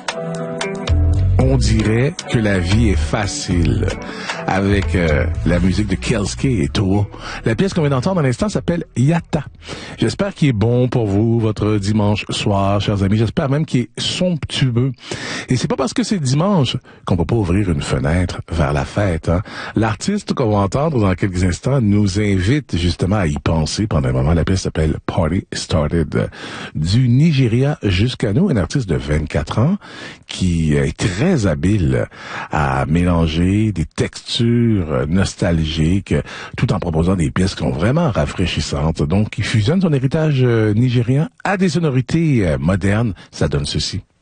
On dirait que la vie est facile avec la musique de Kelske et Toa. La pièce qu'on vient d'entendre à l'instant s'appelle Yata. J'espère qu'il est bon pour vous, votre dimanche soir, chers amis. J'espère même qu'il est somptueux. Et c'est pas parce que c'est dimanche qu'on peut pas ouvrir une fenêtre vers la fête. Hein? L'artiste qu'on va entendre dans quelques instants nous invite justement à y penser pendant un moment. La pièce s'appelle Party Started. Du Nigeria jusqu'à nous, un artiste de 24 ans qui est très habile à mélanger des textures nostalgiques tout en proposant des pièces qui sont vraiment rafraîchissantes. Donc, il fusionne son héritage nigérien à des sonorités modernes. Ça donne ceci.